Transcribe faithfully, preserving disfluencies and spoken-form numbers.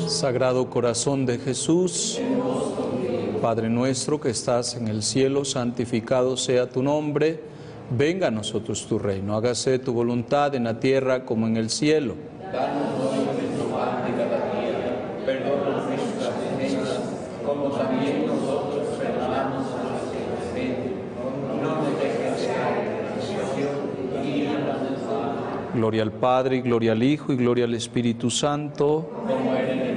Sagrado Corazón de Jesús, Padre nuestro que estás en el cielo, santificado sea tu nombre. Venga a nosotros tu reino. Hágase tu voluntad en la tierra como en el cielo. Danos hoy nuestro pan de cada día. Perdona nuestras ofensas, como también nosotros perdonamos a los que nos ofenden. No nos dejes caer en la tentación y líbranos del mal. Gloria al Padre, y gloria al Hijo, y gloria al Espíritu Santo. Como era en